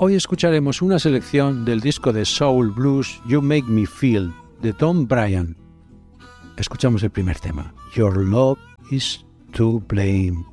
Hoy escucharemos una selección del disco de Soul Blues You Make Me Feel de Tom Bryant. Escuchamos el primer tema, Your Love is to Blame.